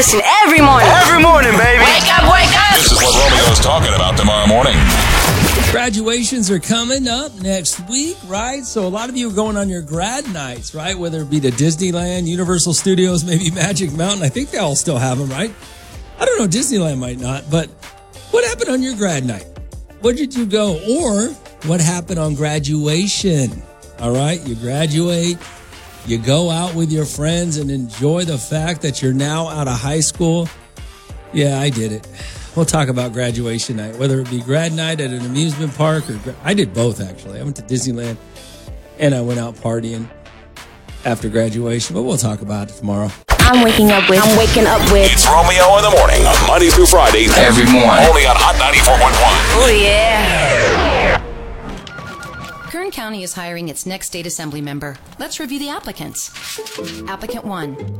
listen every morning. Every morning, baby. Wake up, wake up. This is what Romeo's talking about tomorrow morning. Graduations are coming up next week, right? So a lot of you are going on your grad nights, right? Whether it be to Disneyland, Universal Studios, maybe Magic Mountain. I think they all still have them, right? I don't know. Disneyland might not. But what happened on your grad night? Where did you go? Or what happened on graduation? All right, you graduate. You go out with your friends and enjoy the fact that you're now out of high school. Yeah, I did it. We'll talk about graduation night, whether it be grad night at an amusement park or I did both, actually. I went to Disneyland and I went out partying after graduation, but we'll talk about it tomorrow. I'm waking up with. It's Romeo in the morning, Monday through Friday. Every morning. Only on Hot 94.1. Oh, yeah. Kern County is hiring its next state assembly member. Let's review the applicants. Applicant 1.